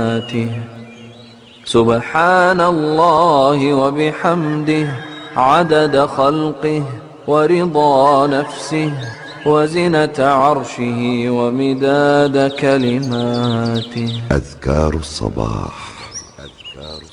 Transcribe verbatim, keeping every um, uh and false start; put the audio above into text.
كلماته. سبحان الله وبحمده عدد خلقه ورضا نفسه وزنة عرشه ومداد كلماته. أذكار الصباح. أذكار